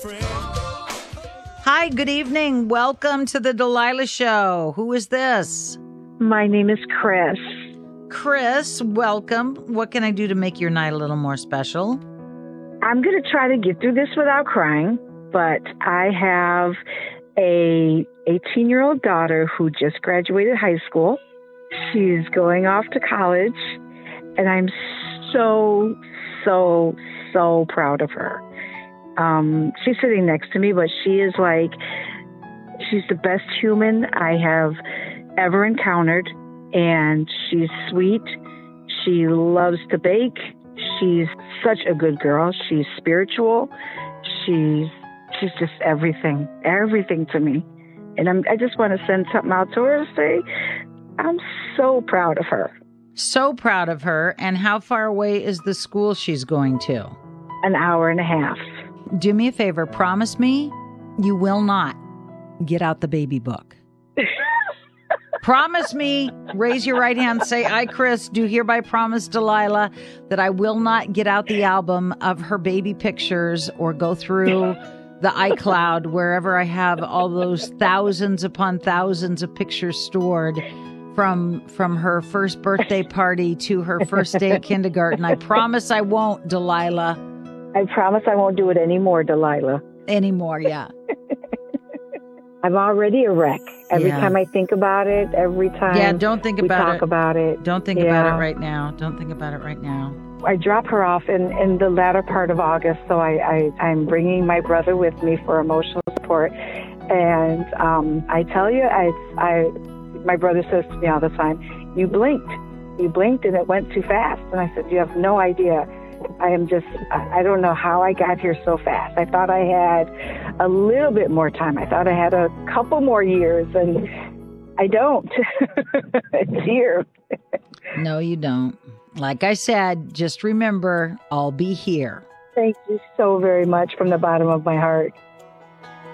Hi, good evening. Welcome to the Delilah Show. Who is this? My name is Chris. Chris, welcome. What can I do to make your night a little more special? I'm going to try to get through this without crying, but I have a 18-year-old daughter who just graduated high school. She's going off to college, and I'm so proud of her. She's sitting next to me, but she's the best human I have ever encountered, and she's sweet. She loves to bake. She's such a good girl. She's spiritual. She's just everything to me. And I just want to send something out to her to say, I'm so proud of her. So proud of her. And how far away is the school she's going to? An hour and a half. Do me a favor. Promise me you will not get out the baby book. Promise me, raise your right hand, say, I, Chris, do hereby promise Delilah that I will not get out the album of her baby pictures or go through the iCloud, wherever I have all those thousands upon thousands of pictures stored from her first birthday party to her first day of kindergarten. I promise I won't, Delilah. I promise I won't do it anymore, Delilah. Anymore, yeah. I'm already a wreck. Every time I think about it, every time don't think we about talk about it. Don't think about it right now. Don't think about it right now. I drop her off in the latter part of August, so I'm bringing my brother with me for emotional support. And I tell you, my brother says to me all the time, you blinked and it went too fast. And I said, you have no idea. I don't know how I got here so fast. I thought I had a little bit more time. I thought I had a couple more years, and I don't. It's here. No, you don't. Like I said, just remember, I'll be here. Thank you so very much from the bottom of my heart.